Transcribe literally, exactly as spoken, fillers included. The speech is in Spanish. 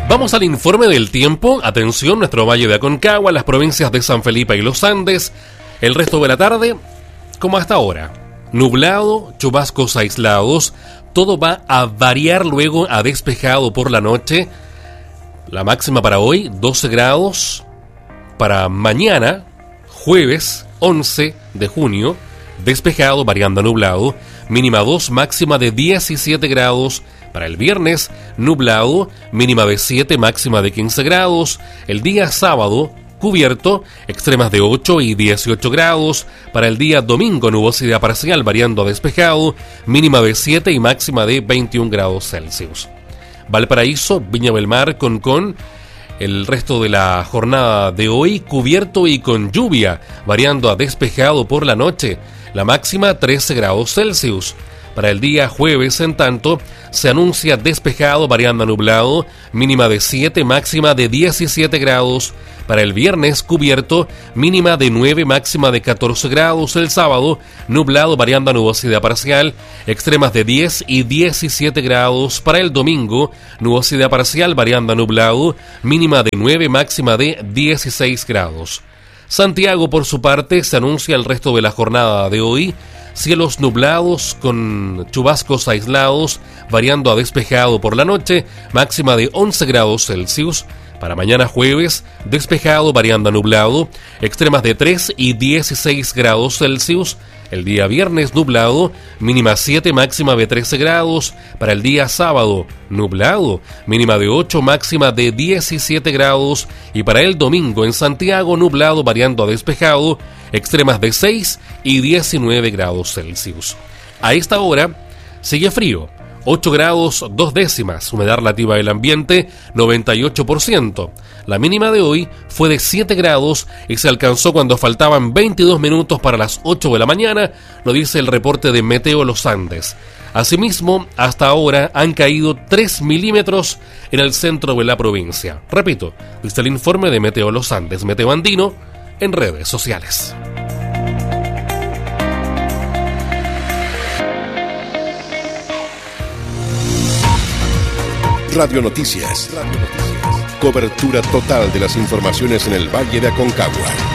Vamos al informe del tiempo. Atención, nuestro Valle de Aconcagua, las provincias de San Felipe y Los Andes. El resto de la tarde, como hasta ahora. Nublado, chubascos aislados. Todo va a variar luego a despejado por la noche. La máxima para hoy, doce grados. Para mañana, jueves, once de junio, despejado, variando a nublado. Mínima dos, máxima de diecisiete grados. Para el viernes, nublado, mínima de siete, máxima de quince grados. El día sábado, cubierto, extremas de ocho y dieciocho grados. Para el día domingo, nubosidad parcial, variando a despejado, mínima de siete y máxima de veintiún grados Celsius. Valparaíso, Viña del Mar, Concón, el resto de la jornada de hoy, cubierto y con lluvia, variando a despejado por la noche. La máxima trece grados Celsius. Para el día jueves, en tanto, se anuncia despejado, variando a nublado, mínima de siete, máxima de diecisiete grados. Para el viernes, cubierto, mínima de nueve, máxima de catorce grados. El sábado, nublado, variando a nubosidad parcial, extremas de diez y diecisiete grados. Para el domingo, nubosidad parcial, variando a nublado, mínima de nueve, máxima de dieciséis grados. Santiago, por su parte, se anuncia el resto de la jornada de hoy. Cielos nublados con chubascos aislados, variando a despejado por la noche, máxima de once grados Celsius. Para mañana jueves, despejado, variando a nublado, extremas de tres y dieciséis grados Celsius. El día viernes, nublado, mínima siete, máxima de trece grados. Para el día sábado, nublado, mínima de ocho, máxima de diecisiete grados. Y para el domingo en Santiago, nublado, variando a despejado, extremas de seis y diecinueve grados Celsius. A esta hora sigue frío, ocho grados dos décimas, humedad relativa del ambiente noventa y ocho por ciento. La mínima de hoy fue de siete grados y se alcanzó cuando faltaban veintidós minutos para las ocho de la mañana, lo dice el reporte de Meteo Los Andes. Asimismo, hasta ahora han caído tres milímetros en el centro de la provincia. Repito, dice el informe de Meteo Los Andes, Meteo Andino, en redes sociales. Radio Noticias. Radio Noticias. Cobertura total de las informaciones en el Valle de Aconcagua.